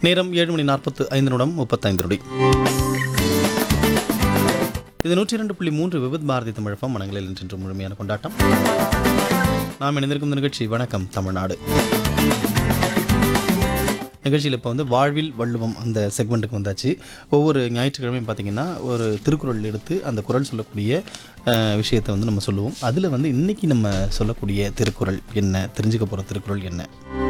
நேரம் 7:45 இது 102.3 விவித் பாரதி தமிழகம். மனங்களில் இன்று முழுமையான கொண்டாட்டம். நாம் இணைந்திருக்கும் இந்த நிகழ்ச்சி வணக்கம் தமிழ்நாடு. நிகழ்ச்சியில் இப்போ வாழ்வில் வள்ளுவம் அந்த செக்மெண்ட்டுக்கு வந்தாச்சு. ஒவ்வொரு ஞாயிற்றுக்கிழமையும் பார்த்திங்கன்னா ஒரு திருக்குறள் எடுத்து அந்த குறள் சொல்லக்கூடிய விஷயத்தை நம்ம சொல்லுவோம். அதில் இன்றைக்கி நம்ம சொல்லக்கூடிய திருக்குறள் என்ன, தெரிஞ்சுக்க போகிற திருக்குறள் என்ன?